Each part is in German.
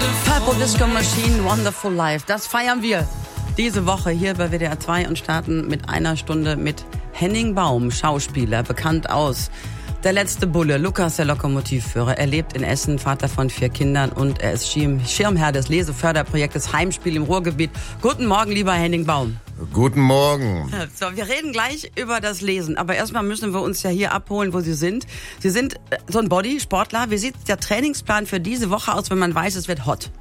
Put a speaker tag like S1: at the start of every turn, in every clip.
S1: Purple Disco Machine, Wonderful Life. Das feiern wir diese Woche hier bei WDR 2 und starten mit einer Stunde mit Henning Baum, Schauspieler, bekannt aus Der letzte Bulle, Lukas, der Lokomotivführer. Er lebt in Essen, Vater von 4 Kindern und er ist Schirmherr des Leseförderprojektes Heimspiel im Ruhrgebiet. Guten Morgen, lieber Henning Baum.
S2: Guten Morgen.
S1: So, wir reden gleich über das Lesen, aber erstmal müssen wir uns ja hier abholen, wo Sie sind. Sie sind so ein Bodysportler. Wie sieht der Trainingsplan für diese Woche aus, wenn man weiß, es wird hot?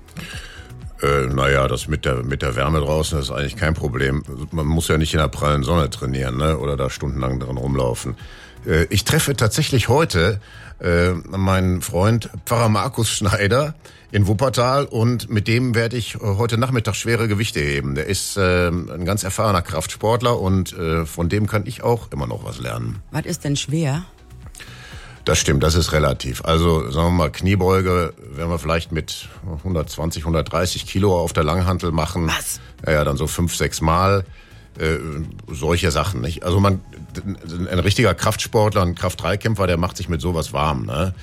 S2: Naja, das mit der Wärme draußen ist eigentlich kein Problem. Man muss ja nicht in der prallen Sonne trainieren, ne? Oder da stundenlang drin rumlaufen. Ich treffe tatsächlich heute meinen Freund Pfarrer Markus Schneider in Wuppertal und mit dem werde ich heute Nachmittag schwere Gewichte heben. Der ist ein ganz erfahrener Kraftsportler und von dem kann ich auch immer noch was lernen.
S1: Was ist denn schwer?
S2: Das stimmt, das ist relativ. Also sagen wir mal, Kniebeuge werden wir vielleicht mit 120, 130 Kilo auf der Langhantel machen.
S1: Was?
S2: Ja, dann so 5, 6 Mal. Solche Sachen, nicht? Also ein richtiger Kraftsportler, ein Kraft-3-Kämpfer, der macht sich mit sowas warm, ne?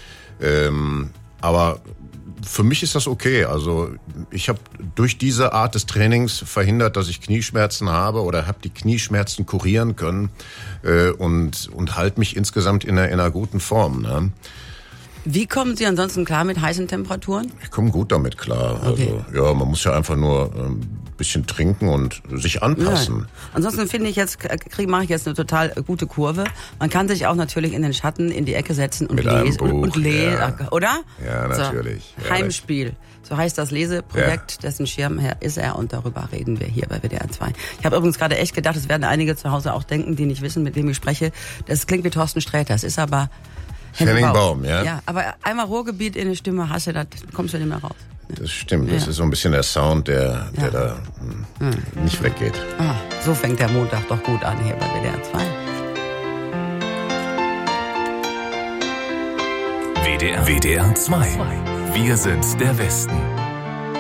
S2: Aber für mich ist das okay. Also ich habe durch diese Art des Trainings verhindert, dass ich Knieschmerzen habe oder habe die Knieschmerzen kurieren können und halte mich insgesamt in einer guten Form, ne?
S1: Wie kommen Sie ansonsten klar mit heißen Temperaturen?
S2: Ich komme gut damit klar.
S1: Okay.
S2: Also ja, man muss ja einfach nur ein bisschen trinken und sich anpassen.
S1: Ja. Ansonsten finde ich mache ich jetzt eine total gute Kurve. Man kann sich auch natürlich in den Schatten in die Ecke setzen und lesen,
S2: ja.
S1: Oder?
S2: Ja, natürlich.
S1: So, Heimspiel. So heißt das Leseprojekt, dessen Schirmherr ist er und darüber reden wir hier bei WDR 2. Ich habe übrigens gerade echt gedacht, es werden einige zu Hause auch denken, die nicht wissen, mit wem ich spreche. Das klingt wie Thorsten Sträter, es ist aber
S2: Henning Baum, ja.
S1: Ja, aber einmal Ruhrgebiet in die Stimme hast du, da kommst du nicht mehr raus.
S2: Das stimmt, das ist so ein bisschen der Sound, der da nicht weggeht.
S1: Ah, so fängt der Montag doch gut an hier bei WDR 2.
S3: WDR 2. Wir sind der Westen.